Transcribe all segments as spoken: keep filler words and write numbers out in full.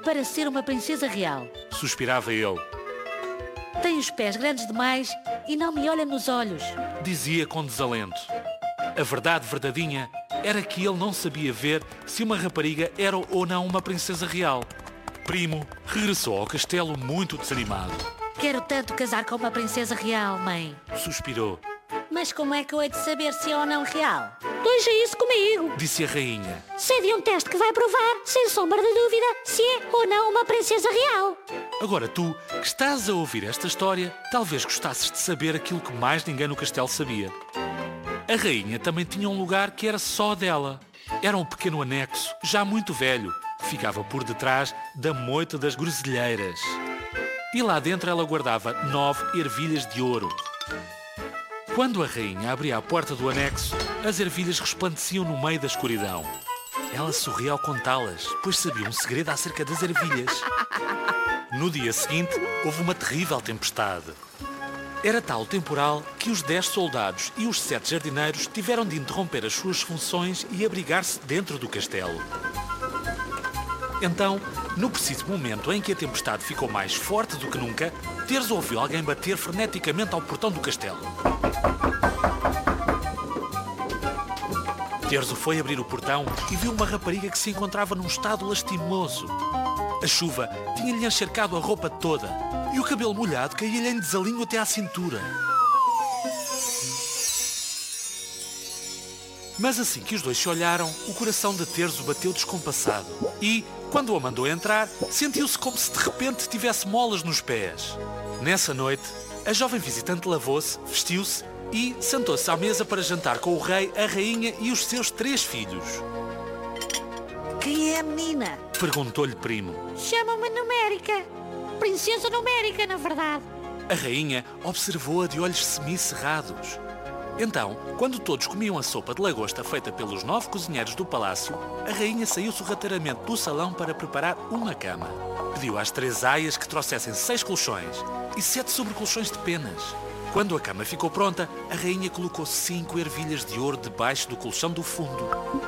para ser uma princesa real. Suspirava ele. Tem os pés grandes demais e não me olha nos olhos. Dizia com desalento. A verdade verdadinha era que ele não sabia ver se uma rapariga era ou não uma princesa real. Primo regressou ao castelo muito desanimado. Quero tanto casar com uma princesa real, mãe. Suspirou. Mas como é que eu hei de saber se é ou não real? Deixa isso comigo, disse a rainha. Sei de um teste que vai provar, sem sombra de dúvida, se é ou não uma princesa real. Agora tu, que estás a ouvir esta história, talvez gostasses de saber aquilo que mais ninguém no castelo sabia. A rainha também tinha um lugar que era só dela. Era um pequeno anexo, já muito velho. Ficava por detrás da moita das groselheiras. E lá dentro ela guardava nove ervilhas de ouro. Quando a rainha abria a porta do anexo, as ervilhas resplandeciam no meio da escuridão. Ela sorria ao contá-las, pois sabia um segredo acerca das ervilhas. No dia seguinte, houve uma terrível tempestade. Era tal o temporal que os dez soldados e os sete jardineiros tiveram de interromper as suas funções e abrigar-se dentro do castelo. Então, no preciso momento em que a tempestade ficou mais forte do que nunca, Terzo ouviu alguém bater freneticamente ao portão do castelo. Terzo foi abrir o portão e viu uma rapariga que se encontrava num estado lastimoso. A chuva tinha-lhe encharcado a roupa toda e o cabelo molhado caía-lhe em desalinho até à cintura. Mas assim que os dois se olharam, o coração de Terzo bateu descompassado e, quando a mandou entrar, sentiu-se como se de repente tivesse molas nos pés. Nessa noite, a jovem visitante lavou-se, vestiu-se e sentou-se à mesa para jantar com o rei, a rainha e os seus três filhos. Quem é a menina? Perguntou-lhe Primo. Chama-me Numérica. Princesa Numérica, na verdade. A rainha observou-a de olhos semicerrados. Então, quando todos comiam a sopa de lagosta feita pelos nove cozinheiros do palácio, a rainha saiu sorrateiramente do salão para preparar uma cama. Pediu às três aias que trouxessem seis colchões e sete sobrecolchões de penas. Quando a cama ficou pronta, a rainha colocou cinco ervilhas de ouro debaixo do colchão do fundo.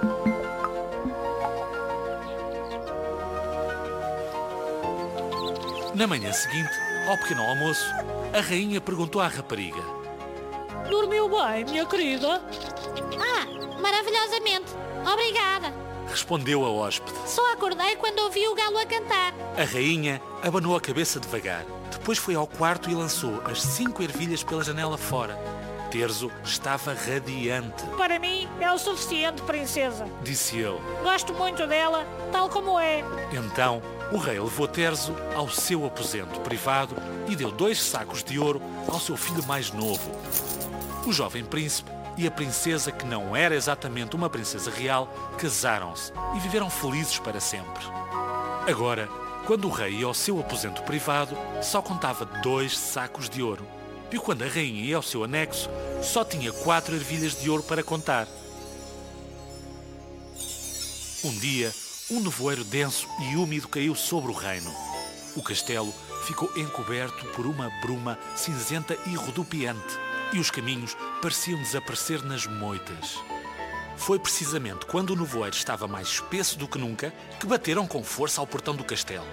Na manhã seguinte, ao pequeno almoço, a rainha perguntou à rapariga: Dormiu bem, minha querida? Ah, maravilhosamente. Obrigada. Respondeu a hóspede. Só acordei quando ouvi o galo a cantar. A rainha abanou a cabeça devagar. Depois foi ao quarto e lançou as cinco ervilhas pela janela fora. Terzo estava radiante. Para mim é o suficiente, princesa, disse ele. Gosto muito dela, tal como é. Então, o rei levou Terzo ao seu aposento privado e deu dois sacos de ouro ao seu filho mais novo. O jovem príncipe e a princesa, que não era exatamente uma princesa real, casaram-se e viveram felizes para sempre. Agora, quando o rei ia ao seu aposento privado, só contava dois sacos de ouro. E quando a rainha ia ao seu anexo, só tinha quatro ervilhas de ouro para contar. Um dia, um nevoeiro denso e úmido caiu sobre o reino. O castelo ficou encoberto por uma bruma cinzenta e rodopiante, e os caminhos pareciam desaparecer nas moitas. Foi precisamente quando o nevoeiro estava mais espesso do que nunca que bateram com força ao portão do castelo.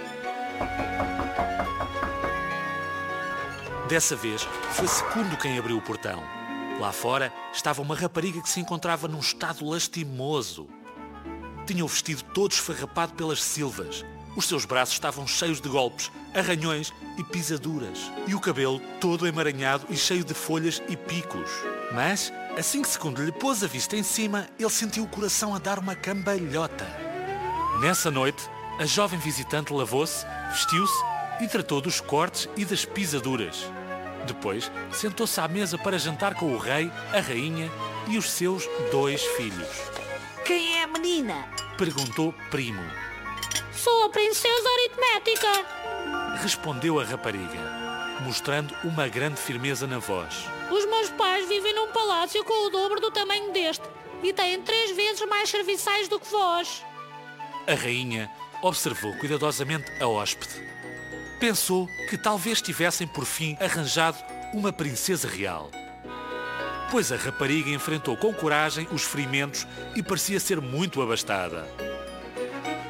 Dessa vez, foi Segundo quem abriu o portão. Lá fora estava uma rapariga que se encontrava num estado lastimoso. Tinha o vestido todo esfarrapado pelas silvas. Os seus braços estavam cheios de golpes, arranhões e pisaduras. E o cabelo todo emaranhado e cheio de folhas e picos. Mas, assim que Segundo lhe pôs a vista em cima, ele sentiu o coração a dar uma cambalhota. Nessa noite, a jovem visitante lavou-se, vestiu-se e tratou dos cortes e das pisaduras. Depois, sentou-se à mesa para jantar com o rei, a rainha e os seus dois filhos. Quem é a menina? Perguntou Primo. Sou a princesa aritmética, respondeu a rapariga, mostrando uma grande firmeza na voz. Os meus pais vivem num palácio com o dobro do tamanho deste e têm três vezes mais serviçais do que vós. A rainha observou cuidadosamente a hóspede. Pensou que talvez tivessem por fim arranjado uma princesa real. Pois a rapariga enfrentou com coragem os ferimentos e parecia ser muito abastada.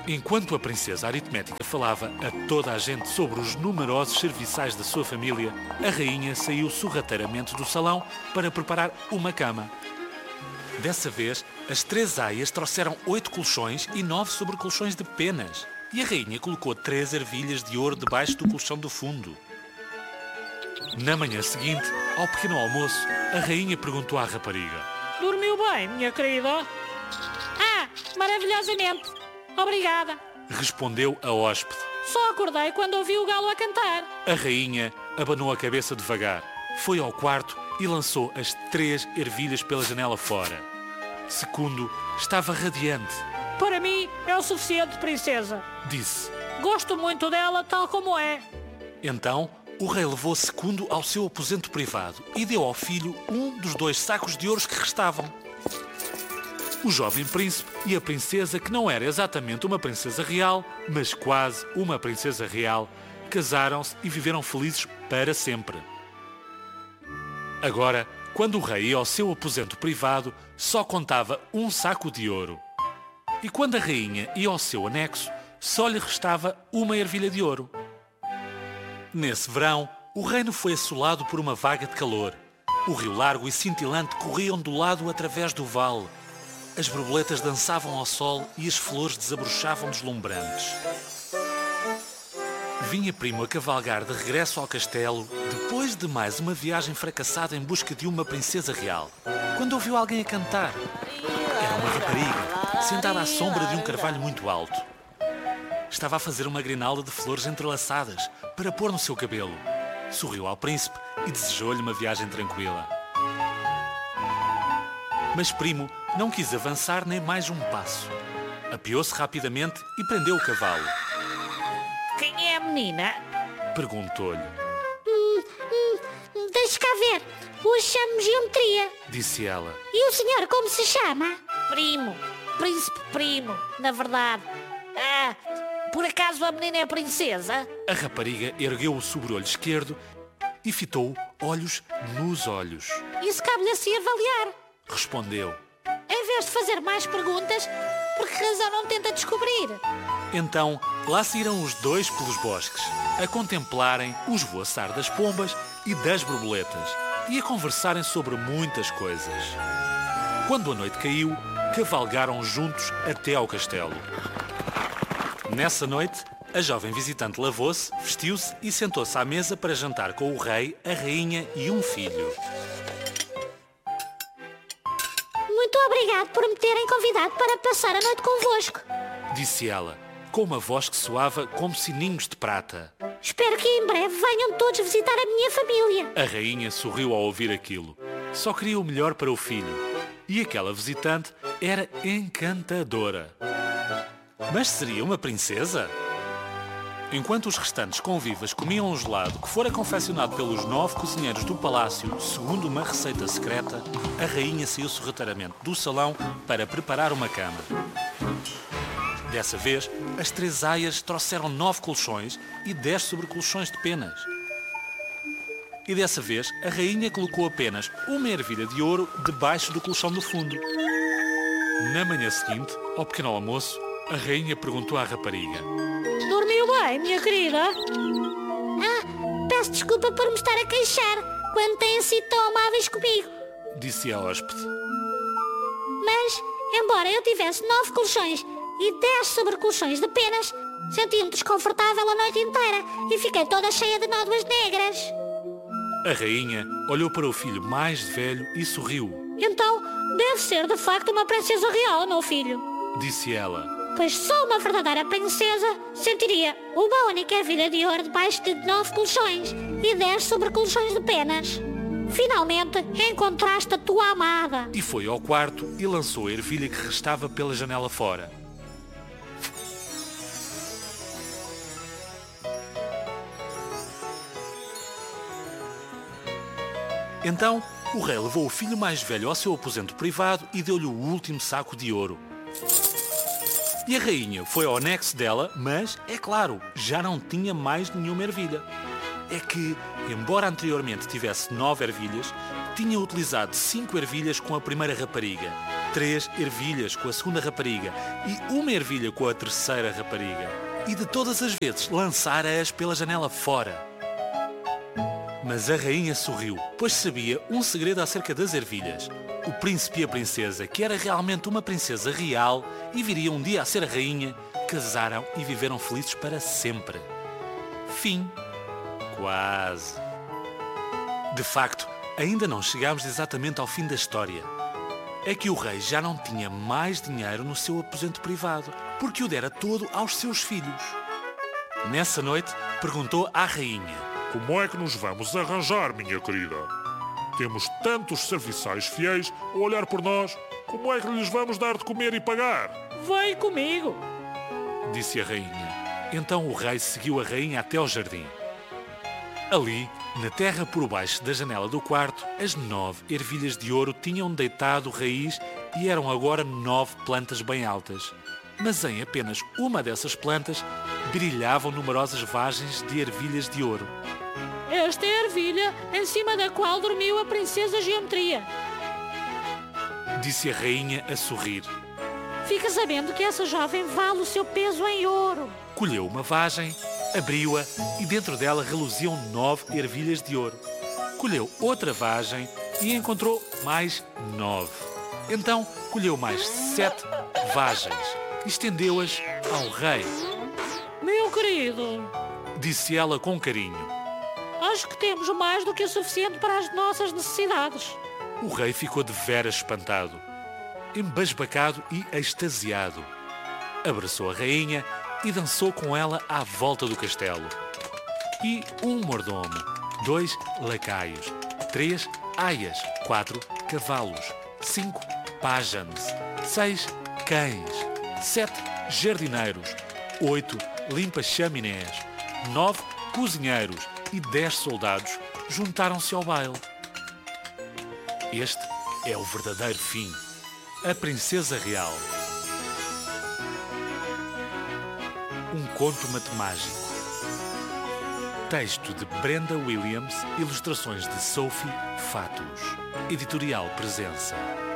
Enquanto a princesa aritmética falava a toda a gente sobre os numerosos serviçais da sua família, a rainha saiu sorrateiramente do salão para preparar uma cama. Dessa vez, as três aias trouxeram oito colchões e nove sobrecolchões de penas. E a rainha colocou três ervilhas de ouro debaixo do colchão do fundo. Na manhã seguinte, ao pequeno almoço, a rainha perguntou à rapariga: Dormiu bem, minha querida? Ah, maravilhosamente. Obrigada. Respondeu a hóspede. Só acordei quando ouvi o galo a cantar. A rainha abanou a cabeça devagar, foi ao quarto e lançou as três ervilhas pela janela fora. Segundo estava radiante. Para mim é o suficiente, princesa. Disse. Gosto muito dela tal como é. Então, o rei levou Segundo ao seu aposento privado e deu ao filho um dos dois sacos de ouros que restavam. O jovem príncipe e a princesa, que não era exatamente uma princesa real, mas quase uma princesa real, casaram-se e viveram felizes para sempre. Agora, quando o rei ia ao seu aposento privado, só contava um saco de ouro. E quando a rainha ia ao seu anexo, só lhe restava uma ervilha de ouro. Nesse verão, o reino foi assolado por uma vaga de calor. O rio largo e cintilante corria ondulado através do vale. As borboletas dançavam ao sol e as flores desabrochavam deslumbrantes. Vinha Primo a cavalgar de regresso ao castelo, depois de mais uma viagem fracassada em busca de uma princesa real, quando ouviu alguém a cantar. Era uma rapariga, sentada à sombra de um carvalho muito alto. Estava a fazer uma grinalda de flores entrelaçadas para pôr no seu cabelo. Sorriu ao príncipe e desejou-lhe uma viagem tranquila. Mas Primo não quis avançar nem mais um passo. Apeou-se rapidamente e prendeu o cavalo. Quem é a menina? Perguntou-lhe. Hum, hum, deixe cá ver. Hoje chamo Geometria. Disse ela. E o senhor como se chama? Primo. Príncipe Primo, na verdade. Ah, por acaso a menina é princesa? A rapariga ergueu o sobre-olho esquerdo e fitou olhos nos olhos. Isso cabe-lhe assim avaliar. Respondeu. Em vez de fazer mais perguntas, por que razão não tenta descobrir? Então, lá saíram os dois pelos bosques, a contemplarem o esvoaçar das pombas e das borboletas e a conversarem sobre muitas coisas. Quando a noite caiu, cavalgaram juntos até ao castelo. Nessa noite, a jovem visitante lavou-se, vestiu-se e sentou-se à mesa para jantar com o rei, a rainha e um filho. Muito obrigado por me terem convidado para passar a noite convosco, disse ela, com uma voz que soava como sininhos de prata. Espero que em breve venham todos visitar a minha família. A rainha sorriu ao ouvir aquilo. Só queria o melhor para o filho. E aquela visitante era encantadora. Mas seria uma princesa? Enquanto os restantes convivas comiam um gelado que fora confeccionado pelos nove cozinheiros do palácio, segundo uma receita secreta, a rainha saiu sorrateiramente do salão para preparar uma cama. Dessa vez, as três aias trouxeram nove colchões e dez sobrecolchões de penas. E dessa vez, a rainha colocou apenas uma ervilha de ouro debaixo do colchão do fundo. Na manhã seguinte, ao pequeno almoço, a rainha perguntou à rapariga. Dormiu bem, minha querida? Ah, peço desculpa por me estar a queixar quando têm sido tão amáveis comigo. Disse a hóspede. Mas, embora eu tivesse nove colchões e dez sobrecolchões de penas, senti-me desconfortável a noite inteira e fiquei toda cheia de nódoas negras. A rainha olhou para o filho mais velho e sorriu. Então, deve ser de facto uma princesa real, meu filho. Disse ela. Pois só uma verdadeira princesa sentiria uma única ervilha de ouro debaixo de nove colchões e dez sobrecolchões de penas. Finalmente encontraste a tua amada. E foi ao quarto e lançou a ervilha que restava pela janela fora. Então, o rei levou o filho mais velho ao seu aposento privado e deu-lhe o último saco de ouro. E a rainha foi ao anexo dela, mas, é claro, já não tinha mais nenhuma ervilha. É que, embora anteriormente tivesse nove ervilhas, tinha utilizado cinco ervilhas com a primeira rapariga. três ervilhas com a segunda rapariga e uma ervilha com a terceira rapariga. E de todas as vezes lançara-as pela janela fora. Mas a rainha sorriu, pois sabia um segredo acerca das ervilhas. O príncipe e a princesa, que era realmente uma princesa real e viria um dia a ser a rainha, casaram e viveram felizes para sempre. Fim. Quase. De facto, ainda não chegámos exatamente ao fim da história. É que o rei já não tinha mais dinheiro no seu aposento privado, porque o dera todo aos seus filhos. Nessa noite, perguntou à rainha: Como é que nos vamos arranjar, minha querida? Temos tantos serviçais fiéis a olhar por nós. Como é que lhes vamos dar de comer e pagar? Vem comigo, disse a rainha. Então o rei seguiu a rainha até ao jardim. Ali, na terra por baixo da janela do quarto, as nove ervilhas de ouro tinham deitado raiz e eram agora nove plantas bem altas. Mas em apenas uma dessas plantas brilhavam numerosas vagens de ervilhas de ouro. Esta é a ervilha em cima da qual dormiu a princesa Geometria, disse a rainha a sorrir. Fica sabendo que essa jovem vale o seu peso em ouro. Colheu uma vagem, abriu-a e dentro dela reluziam nove ervilhas de ouro. Colheu outra vagem e encontrou mais nove. Então colheu mais sete vagens e estendeu-as ao rei. Meu querido, disse ela com carinho. Acho que temos mais do que o suficiente para as nossas necessidades. O rei ficou de veras espantado, embasbacado e extasiado. Abraçou a rainha e dançou com ela à volta do castelo. E um mordomo, dois lacaios, três aias, quatro cavalos, cinco pajans, seis cães, sete jardineiros, oito limpa-chaminés, nove cozinheiros e dez soldados juntaram-se ao baile. Este é o verdadeiro fim. A Princesa Real. Um conto matemágico. Texto de Brenda Williams, ilustrações de Sophie Fatos. Editorial Presença.